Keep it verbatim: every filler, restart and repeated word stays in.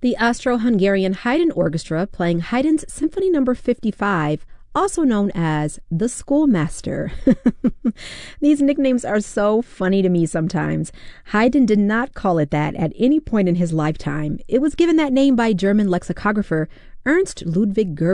The Austro-Hungarian Haydn Orchestra playing Haydn's Symphony Number fifty-five, also known as the Schoolmaster. These nicknames are so funny to me sometimes. Haydn did not call it that at any point in his lifetime. It was given that name by German lexicographer Ernst Ludwig Gerber